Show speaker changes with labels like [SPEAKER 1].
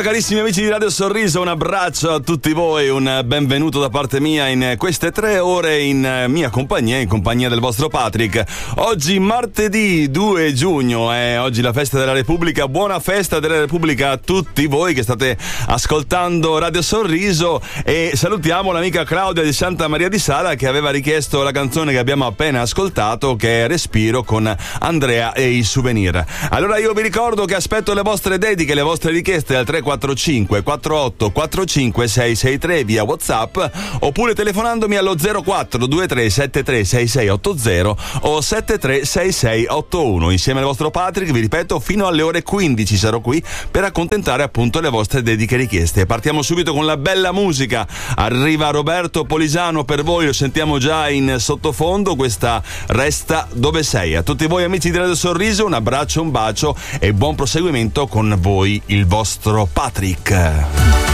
[SPEAKER 1] carissimi amici di Radio Sorriso, un abbraccio a tutti voi, un benvenuto da parte mia in queste 3 ore in mia compagnia, in compagnia del vostro Patrick. Oggi martedì 2 giugno è oggi la festa della Repubblica. Buona festa della Repubblica a tutti voi che state ascoltando Radio Sorriso, e salutiamo l'amica Claudia di Santa Maria di Sala che aveva richiesto la canzone che abbiamo appena ascoltato, che è Respiro con Andrea e i Souvenir. Allora io vi ricordo che aspetto le vostre dediche, le vostre richieste al 345 48 45 663 via WhatsApp, oppure telefonandomi allo 04 23 73 6680 o 73 6681. Insieme al vostro Patrick, vi ripeto, fino alle ore 15 sarò qui per accontentare appunto le vostre dediche richieste. Partiamo subito con la bella musica. Arriva Roberto Polisano per voi, lo sentiamo già in sottofondo, questa Resta dove sei. A tutti voi amici di Radio Sorriso un abbraccio, un bacio e buon proseguimento con voi il vostro Patrick.